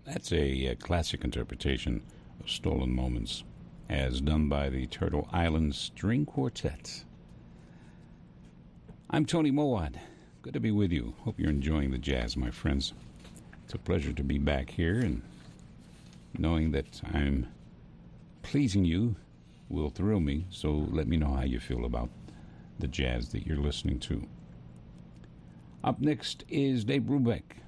That's a classic interpretation of Stolen Moments, as done by the Turtle Island String Quartet. I'm Tony Mowat. Good to be with you. Hope you're enjoying the jazz, my friends. It's a pleasure to be back here, and knowing that I'm pleasing you will thrill me, so let me know how you feel about the jazz that you're listening to. Up next is Dave Brubeck